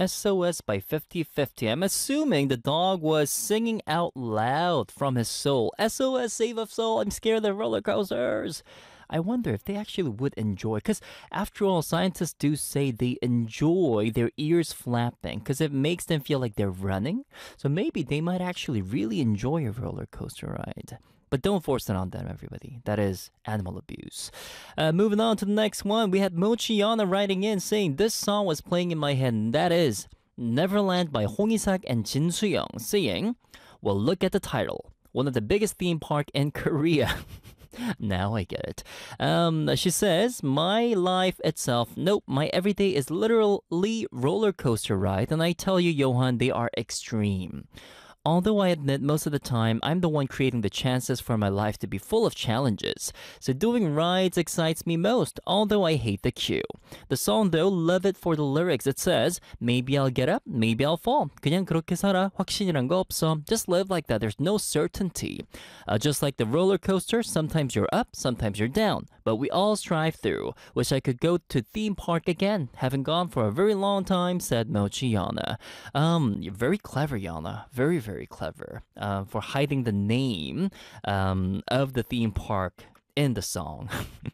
SOS by 50/50. I'm assuming the dog was singing out loud from his soul. SOS, save of soul. I'm scared of roller coasters. I wonder if they actually would enjoy, because after all, scientists do say they enjoy their ears flapping because it makes them feel like they're running. So maybe they might actually really enjoy a roller coaster ride. But don't force it on them, everybody. That is animal abuse. Moving on to the next one, we had Mochiana writing in saying this song was playing in my head, and that is Neverland by Hong Isak and Jin Soo-young, saying, well, look at the title. One of the biggest theme park in Korea. Now I get it. She says, my life itself, nope, my everyday is literally roller coaster ride, and I tell you, Johan, they are extreme. Although I admit most of the time I'm the one creating the chances for my life to be full of challenges. So doing rides excites me most, although I hate the queue. The song though, love it for the lyrics. It says, maybe I'll get up, maybe I'll fall. 그냥 그렇게 살아, 확신이란 거 없어. Just live like that, there's no certainty. Just like the roller coaster, sometimes you're up, sometimes you're down. But we all strive through. Wish I could go to theme park again. Haven't gone for a very long time, said Mochi Yana. You're very clever, Yana. Very, very clever for hiding the name of the theme park in the song.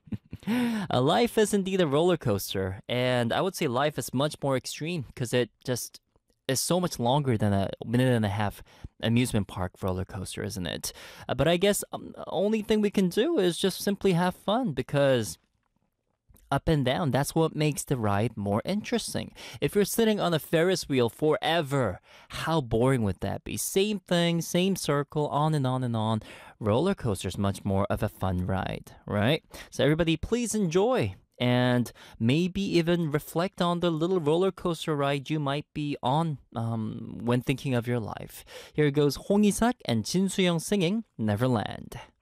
Life is indeed a roller coaster, and I would say life is much more extreme because it just is so much longer than a minute and a half amusement park roller coaster, isn't it? But I guess only thing we can do is just simply have fun because up and down, that's what makes the ride more interesting. If you're sitting on a Ferris wheel forever, how boring would that be? Same thing, same circle, on and on and on. Roller coaster's much more of a fun ride, right? So everybody, please enjoy and maybe even reflect on the little roller coaster ride you might be on when thinking of your life. Here goes Hong Isak and Jin Soo-young singing Neverland.